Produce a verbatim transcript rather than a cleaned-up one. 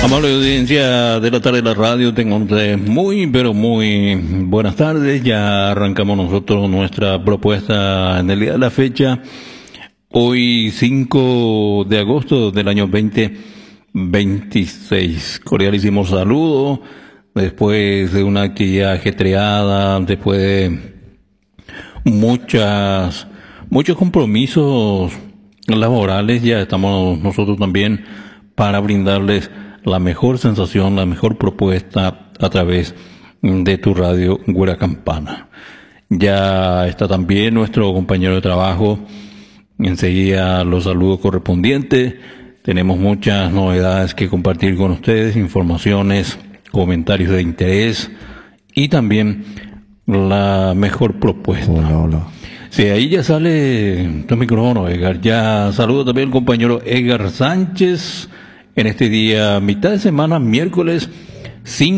Amable audiencia de la tarde de la radio, tengan ustedes muy, pero muy buenas tardes. Ya arrancamos nosotros nuestra propuesta en el día de la fecha. Hoy cinco de agosto del año veinte veintiséis. Cordialísimo saludo. Después de una actividad ajetreada, después de muchas, muchos compromisos laborales, ya estamos nosotros también para brindarles la mejor sensación, la mejor propuesta a través de tu radio Güera Campana. Ya está también nuestro compañero de trabajo. Enseguida los saludos correspondientes. Tenemos muchas novedades que compartir con ustedes, informaciones, comentarios de interés y también la mejor propuesta. Hola, hola. Sí, ahí ya sale tu micrófono, Edgar. Ya saludo también al compañero Edgar Sánchez en este día, mitad de semana, miércoles cinco